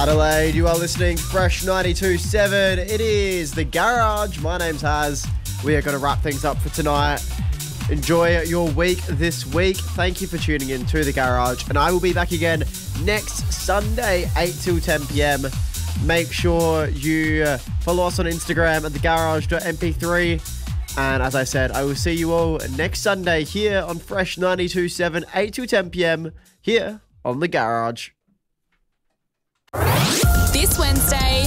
Adelaide, you are listening to Fresh 92.7. It is The Garage. My name's Haz. We are going to wrap things up for tonight. Enjoy your week this week. Thank you for tuning in to The Garage. And I will be back again next Sunday, 8 till 10 p.m. Make sure you follow us on Instagram at thegarage.mp3. And as I said, I will see you all next Sunday here on Fresh 92.7, 8 till 10 p.m. here on The Garage. This Wednesday,